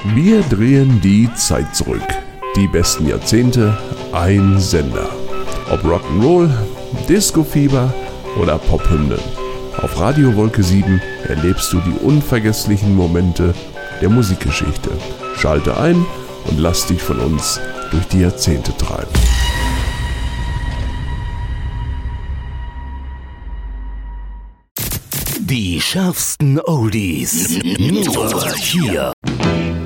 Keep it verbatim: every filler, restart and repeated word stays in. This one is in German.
Wir drehen die Zeit zurück. Die besten Jahrzehnte, ein Sender. Ob Rock'n'Roll, Disco-Fieber oder Pophymnen. Auf Radio Wolke sieben erlebst du die unvergesslichen Momente der Musikgeschichte. Schalte ein und lass dich von uns durch die Jahrzehnte treiben. Die schärfsten Oldies. Nur hier.